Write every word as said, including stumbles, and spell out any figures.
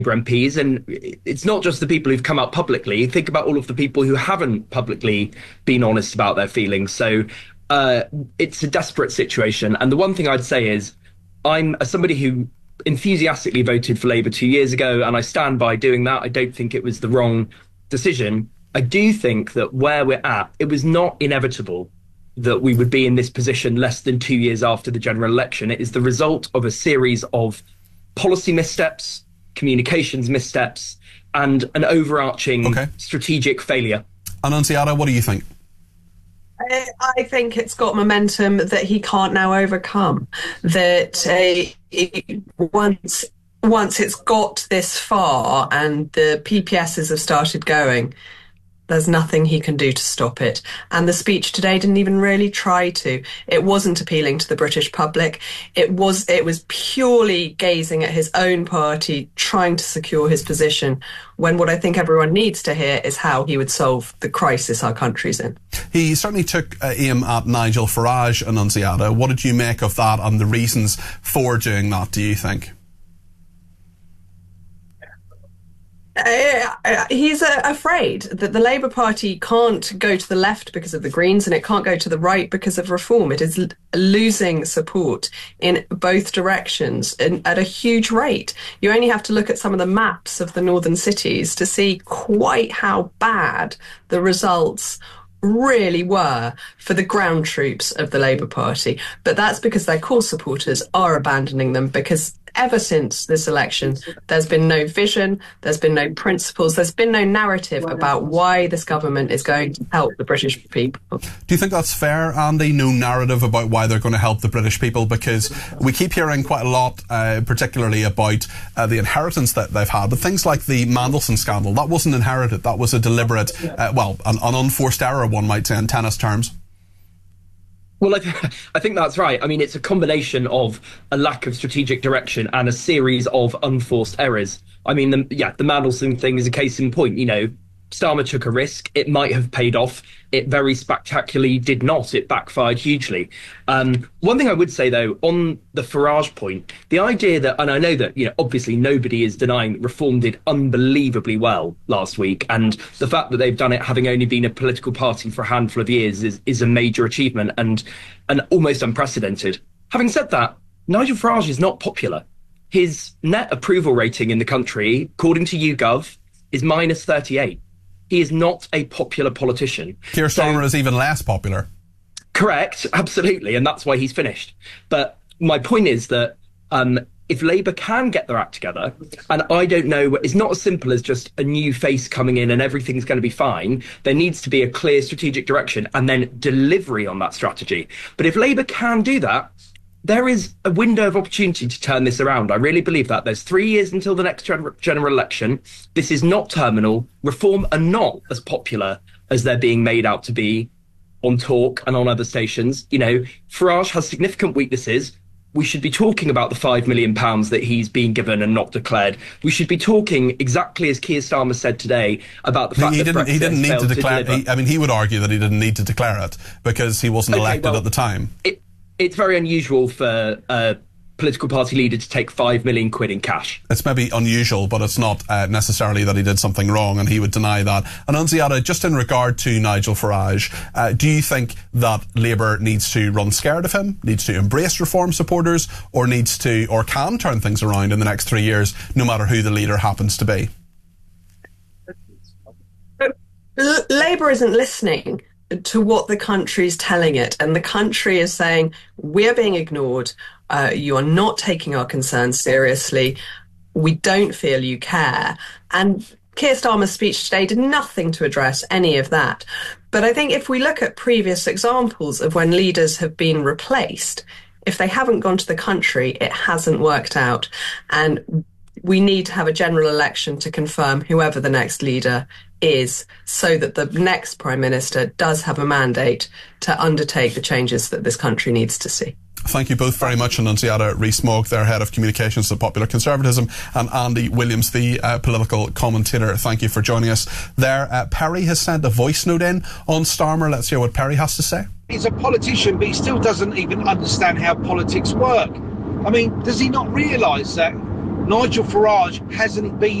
M Ps, and it's not just the people who've come out publicly. Think about all of the people who haven't publicly been honest about their feelings. So uh, it's a desperate situation. And the one thing I'd say is, I'm as somebody who enthusiastically voted for Labour two years ago, and I stand by doing that. I don't think it was the wrong decision. I do think that where we're at, it was not inevitable that we would be in this position less than two years after the general election. It is the result of a series of policy missteps, communications missteps, and an overarching okay. strategic failure. Annunziata, what do you think? I think it's got momentum that he can't now overcome. That uh, it, once once it's got this far and the P P Ss have started going, there's nothing he can do to stop it. And the speech today didn't even really try to. It wasn't appealing to the British public. It was it was purely gazing at his own party, trying to secure his position, when what I think everyone needs to hear is how he would solve the crisis our country's in. He certainly took uh, aim at Nigel Farage, Annunziata. What did you make of that and the reasons for doing that, do you think? Uh, he's uh, afraid that the Labour Party can't go to the left because of the Greens and it can't go to the right because of Reform. It is l- losing support in both directions in, at a huge rate. You only have to look at some of the maps of the northern cities to see quite how bad the results really were for the ground troops of the Labour Party. But that's because their core supporters are abandoning them, because ever since this election, there's been no vision, there's been no principles, there's been no narrative about why this government is going to help the British people. Do you think that's fair, Andy? No narrative about why they're going to help the British people? Because we keep hearing quite a lot, uh, particularly about uh, the inheritance that they've had. But things like the Mandelson scandal, that wasn't inherited. That was a deliberate, uh, well, an, an unforced error, one might say, in tennis terms. Well, I, th- I think that's right. I mean, it's a combination of a lack of strategic direction and a series of unforced errors. I mean, the, yeah, the Mandelson thing is a case in point. You know, Starmer took a risk. It might have paid off. It very spectacularly did not. It backfired hugely. Um, one thing I would say, though, on the Farage point, the idea that, and I know that, you know, obviously nobody is denying that Reform did unbelievably well last week, and the fact that they've done it having only been a political party for a handful of years is, is a major achievement and, and almost unprecedented. Having said that, Nigel Farage is not popular. His net approval rating in the country, according to YouGov, is minus thirty-eight. He is not a popular politician. Keir Starmer so, is even less popular. Correct, absolutely, and that's why he's finished. But my point is that um, if Labour can get their act together, and I don't know, it's not as simple as just a new face coming in and everything's going to be fine. There needs to be a clear strategic direction and then delivery on that strategy. But if Labour can do that, there is a window of opportunity to turn this around. I really believe that. There's three years until the next gen- general election. This is not terminal. Reform are not as popular as they're being made out to be on Talk and on other stations. You know, Farage has significant weaknesses. We should be talking about the five million pounds that he's been given and not declared. We should be talking exactly as Keir Starmer said today about the fact he that didn't, Brexit he didn't need to declare. To he, I mean, he would argue that he didn't need to declare it because he wasn't okay, elected well, at the time. It, It's very unusual for a political party leader to take five million quid in cash. It's maybe unusual, but it's not uh, necessarily that he did something wrong, and he would deny that. And Annunziata, just in regard to Nigel Farage, uh, do you think that Labour needs to run scared of him, needs to embrace Reform supporters, or needs to, or can turn things around in the next three years, no matter who the leader happens to be? L- Labour isn't listening to what the country is telling it, and the country is saying, we're being ignored, uh, you are not taking our concerns seriously, we don't feel you care. And Keir Starmer's speech today did nothing to address any of that. But I think if we look at previous examples of when leaders have been replaced, if they haven't gone to the country, it hasn't worked out. And we need to have a general election to confirm whoever the next leader is, so that the next Prime Minister does have a mandate to undertake the changes that this country needs to see. Thank you both very much. Annunziata Rees-Mogg, their Head of Communications of Popular Conservatism, and Andy Williams, the uh, political commentator. Thank you for joining us there. Uh, Perry has sent a voice note in on Starmer. Let's hear what Perry has to say. He's a politician, but he still doesn't even understand how politics work. I mean, does he not realise that Nigel Farage hasn't been